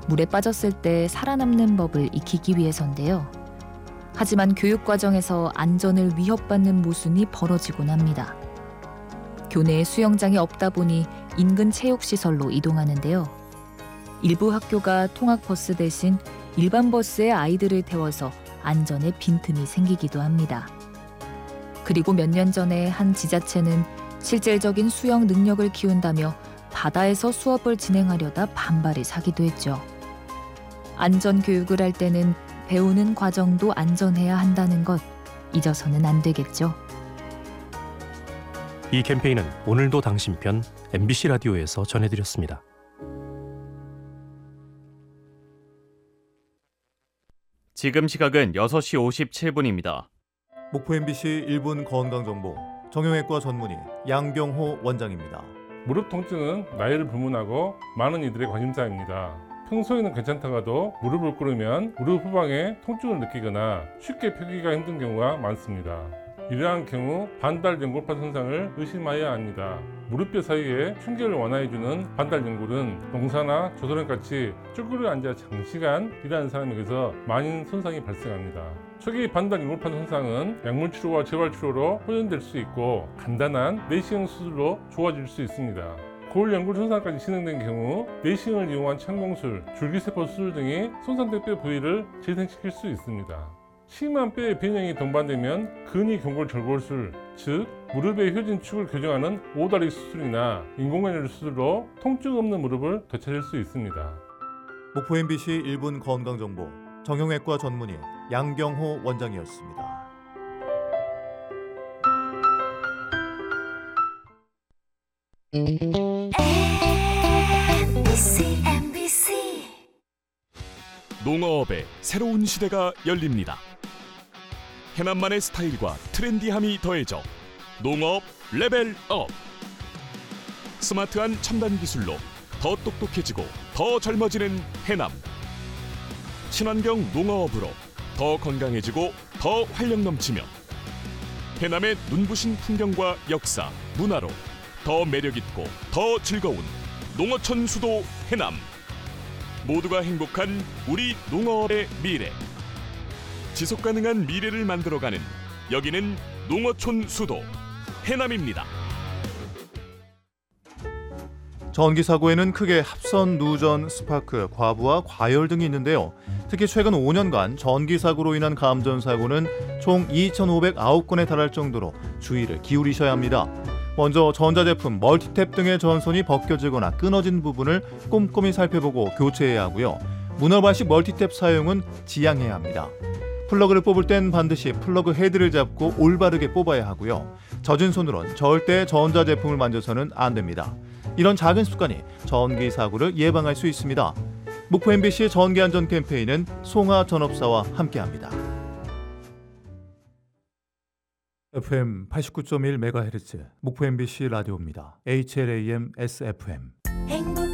물에 빠졌을 때 살아남는 법을 익히기 위해서인데요. 하지만 교육 과정에서 안전을 위협받는 모순이 벌어지곤 합니다. 교내에 수영장이 없다 보니 인근 체육시설로 이동하는데요. 일부 학교가 통학버스 대신 일반 버스에 아이들을 태워서 안전에 빈틈이 생기기도 합니다. 그리고 몇 년 전에 한 지자체는 실질적인 수영 능력을 키운다며 바다에서 수업을 진행하려다 반발이 사기도 했죠. 안전 교육을 할 때는 배우는 과정도 안전해야 한다는 것 잊어서는 안 되겠죠. 이 캠페인은 오늘도 당신 편 MBC 라디오에서 전해드렸습니다. 지금 시각은 6시 57분입니다. 목포 MBC 1분 건강정보 정형외과 전문의 양경호 원장입니다. 무릎 통증은 나이를 불문하고 많은 이들의 관심사입니다. 평소에는 괜찮다가도 무릎을 꿇으면 무릎 후방에 통증을 느끼거나 쉽게 펴기가 힘든 경우가 많습니다. 이러한 경우 반달 연골판 손상을 의심해야 합니다. 무릎뼈 사이에 충격을 완화해주는 반달 연골은 농사나 조선원같이 쭈그려 앉아 장시간 일하는 사람에게서 많은 손상이 발생합니다. 초기 반달 연골판 손상은 약물 치료와 재활 치료로 호전될 수 있고 간단한 내시경 수술로 좋아질 수 있습니다. 고울 연골 손상까지 진행된 경우 내시경을 이용한 창공술, 줄기세포 수술 등이 손상된 뼈 부위를 재생시킬 수 있습니다. 심한 뼈의 변형이 동반되면 근위경골절골술, 즉 무릎의 효진축을 교정하는 오다리 수술이나 인공관절 수술로 통증 없는 무릎을 되찾을 수 있습니다. 목포 MBC 1분 건강정보 정형외과 전문의 양경호 원장이었습니다. 농어업의 새로운 시대가 열립니다. 해남만의 스타일과 트렌디함이 더해져 농어업 레벨업. 스마트한 첨단 기술로 더 똑똑해지고 더 젊어지는 해남. 친환경 농어업으로 더 건강해지고 더 활력 넘치며 해남의 눈부신 풍경과 역사, 문화로 더 매력있고 더 즐거운 농어촌 수도 해남. 모두가 행복한 우리 농어업의 미래. 지속가능한 미래를 만들어가는 여기는 농어촌 수도 해남입니다. 전기 사고에는 크게 합선, 누전, 스파크, 과부하, 과열 등이 있는데요. 특히 최근 5년간 전기 사고로 인한 감전 사고는 총 2,509건에 달할 정도로 주의를 기울이셔야 합니다. 먼저 전자제품, 멀티탭 등의 전선이 벗겨지거나 끊어진 부분을 꼼꼼히 살펴보고 교체해야 하고요. 문어발식 멀티탭 사용은 지양해야 합니다. 플러그를 뽑을 땐 반드시 플러그 헤드를 잡고 올바르게 뽑아야 하고요. 젖은 손으론 절대 전자제품을 만져서는 안 됩니다. 이런 작은 습관이 전기 사고를 예방할 수 있습니다. 목포 MBC의 전기안전 캠페인은 송하 전업사와 함께합니다. FM 89.1MHz 목포 MBC 라디오입니다. HLAM SFM